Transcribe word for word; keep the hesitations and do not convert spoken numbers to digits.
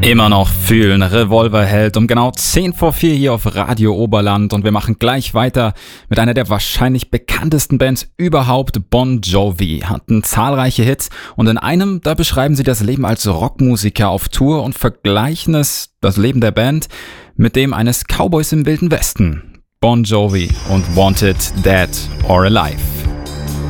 Immer noch fühlen, Revolverheld um genau zehn vor vier hier auf Radio Oberland und wir machen gleich weiter mit einer der wahrscheinlich bekanntesten Bands überhaupt. Bon Jovi hatten zahlreiche Hits und in einem, da beschreiben sie das Leben als Rockmusiker auf Tour und vergleichen es, das Leben der Band, mit dem eines Cowboys im Wilden Westen. Bon Jovi und Wanted, Dead or Alive.